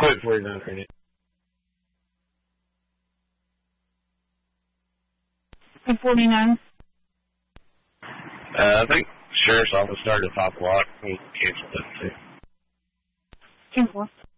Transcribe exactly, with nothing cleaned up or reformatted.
do it forty-nine for you. At forty-nine? Uh, I think Sheriff's Office started at five o'clock. We canceled that too. ten four.